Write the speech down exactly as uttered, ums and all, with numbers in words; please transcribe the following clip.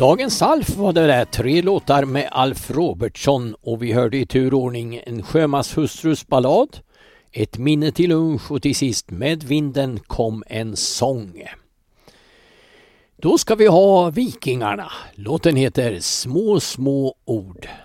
Dagens Alf var det där, tre låtar med Alf Robertsson, och vi hörde i turordning en sjömanshustrus ballad, ett minne till lunch och till sist Med vinden kom en sång. Då ska vi ha Vikingarna. Låten heter Små små ord.